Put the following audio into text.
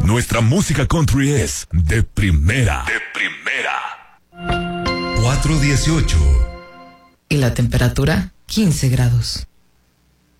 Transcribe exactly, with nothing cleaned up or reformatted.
Nuestra música country es de primera. De primera. cuatro dieciocho. Y la temperatura, quince grados.